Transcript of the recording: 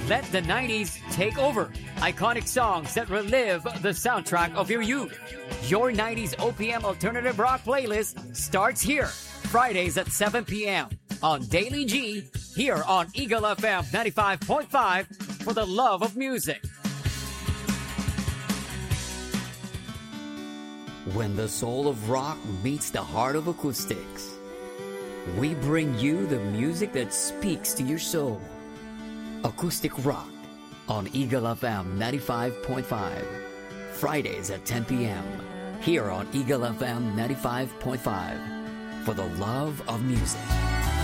Let the 90s take over. Iconic songs that relive the soundtrack of your youth. Your 90s OPM alternative rock playlist starts here. Fridays at 7 p.m. on Daily G, here on Eagle FM 95.5 for the love of music. When the soul of rock meets the heart of acoustics, we bring you the music that speaks to your soul. Acoustic Rock on Eagle FM 95.5. Fridays at 10 p.m. here on Eagle FM 95.5 for the love of music.